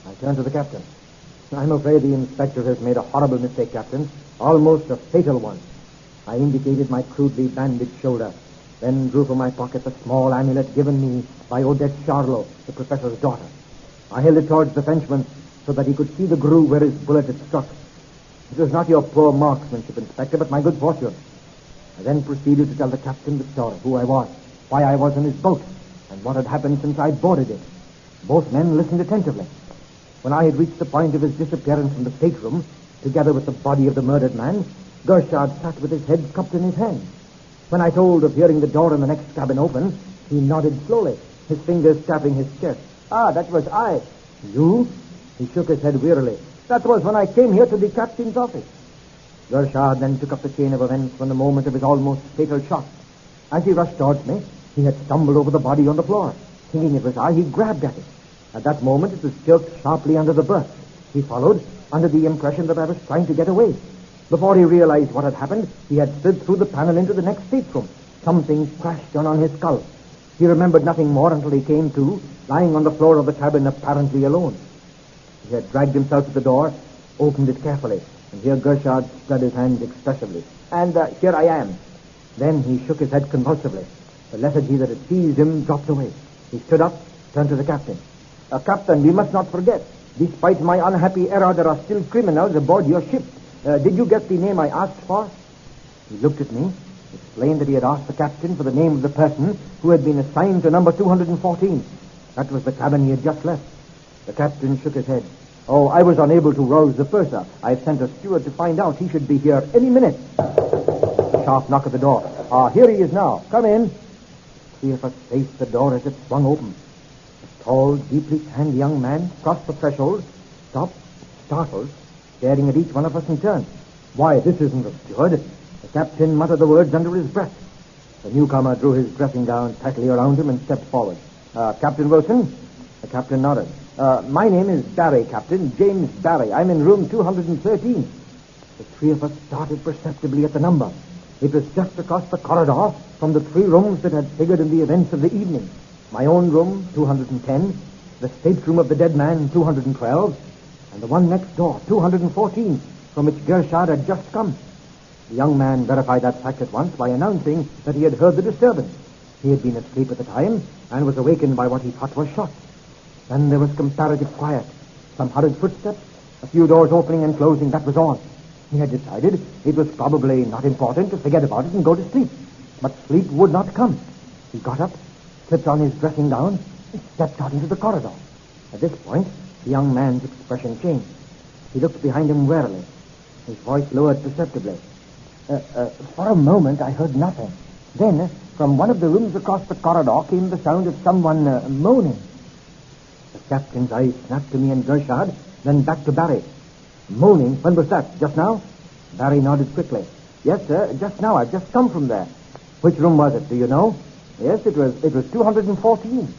I turned to the captain. I'm afraid the inspector has made a horrible mistake, Captain. Almost a fatal one. I indicated my crudely bandaged shoulder, then drew from my pocket the small amulet given me by Odette Charlot, the professor's daughter. I held it towards the Frenchman so that he could see the groove where his bullet had struck. It was not your poor marksmanship, Inspector, but my good fortune. I then proceeded to tell the captain the story, who I was, why I was in his boat, and what had happened since I boarded it. Both men listened attentively. When I had reached the point of his disappearance from the stateroom, together with the body of the murdered man, Gershard sat with his head cupped in his hand. When I told of hearing the door in the next cabin open, he nodded slowly, his fingers tapping his chest. Ah, that was I. You? He shook his head wearily. That was when I came here to the captain's office. Gershard then took up the chain of events from the moment of his almost fatal shot. As he rushed towards me, he had stumbled over the body on the floor. Thinking it was I, he grabbed at it. At that moment, it was jerked sharply under the berth. He followed, under the impression that I was trying to get away. Before he realized what had happened, he had slid through the panel into the next stateroom. Something crashed down on his skull. He remembered nothing more until he came to, lying on the floor of the cabin, apparently alone. He had dragged himself to the door, opened it carefully, and here Gershard spread his hands expressively. And here I am. Then he shook his head convulsively. The lethargy that had seized him dropped away. He stood up, turned to the captain. Captain, we must not forget, despite my unhappy error, there are still criminals aboard your ship. Did you get the name I asked for? He looked at me, explained that he had asked the captain for the name of the person who had been assigned to number 214. That was the cabin he had just left. The captain shook his head. Oh, I was unable to rouse the purser. I've sent a steward to find out. He should be here any minute. A sharp knock at the door. Here he is now. Come in. Three of us faced the door as it swung open. A tall, deeply tanned young man crossed the threshold, stopped, startled, staring at each one of us in turn. Why, this isn't the steward. The captain muttered the words under his breath. The newcomer drew his dressing gown tightly around him and stepped forward. Captain Wilson? The captain nodded. My name is Barry, Captain. James Barry. I'm in room 213. The three of us started perceptibly at the number. It was just across the corridor from the three rooms that had figured in the events of the evening. My own room, 210, the stateroom of the dead man, 212, and the one next door, 214, from which Gershard had just come. The young man verified that fact at once by announcing that he had heard the disturbance. He had been asleep at the time and was awakened by what he thought was shots. Then there was comparative quiet, some hurried footsteps, a few doors opening and closing, that was all. He had decided it was probably not important to forget about it and go to sleep. But sleep would not come. He got up, slipped on his dressing gown, and stepped out into the corridor. At this point, the young man's expression changed. He looked behind him warily. His voice lowered perceptibly. For a moment, I heard nothing. Then, from one of the rooms across the corridor came the sound of someone moaning. The captain's eyes snapped to me and Gershard, then back to Barry. Moaning? When was that? Just now? Barry nodded quickly. Yes, sir, just now. I've just come from there. Which room was it? Do you know? Yes, it was 214.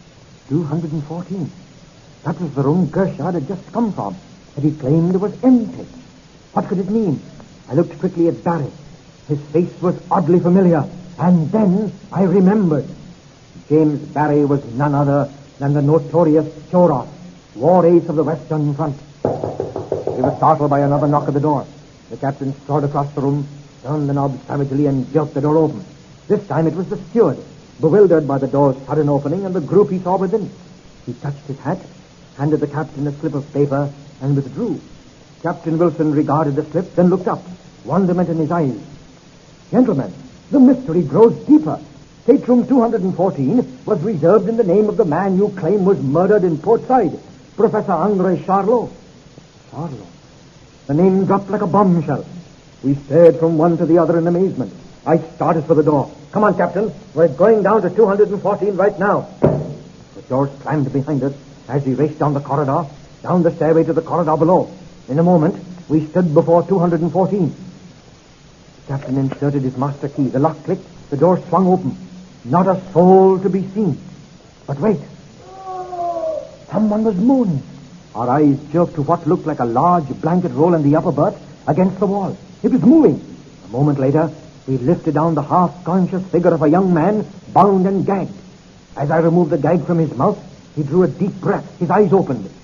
214. That was the room Gershard had just come from, and he claimed it was empty. What could it mean? I looked quickly at Barry. His face was oddly familiar, and then I remembered. James Barry was none other than the notorious Choros, war ace of the Western Front. He was startled by another knock at the door. The captain strode across the room, turned the knob savagely, and jerked the door open. This time it was the steward, bewildered by the door's sudden opening and the group he saw within. He touched his hat, handed the captain a slip of paper, and withdrew. Captain Wilson regarded the slip, then looked up, wonderment in his eyes. Gentlemen, the mystery grows deeper. Stateroom 214 was reserved in the name of the man you claim was murdered in Portside, Professor André Charlot. Charlot. The name dropped like a bombshell. We stared from one to the other in amazement. I started for the door. Come on, Captain. We're going down to 214 right now. The door slammed behind us as we raced down the corridor, down the stairway to the corridor below. In a moment, we stood before 214. The captain inserted his master key. The lock clicked. The door swung open. Not a soul to be seen. But wait. Someone was moaning. Our eyes jerked to what looked like a large blanket roll in the upper berth against the wall. It was moving. A moment later, we lifted down the half-conscious figure of a young man, bound and gagged. As I removed the gag from his mouth, he drew a deep breath. His eyes opened.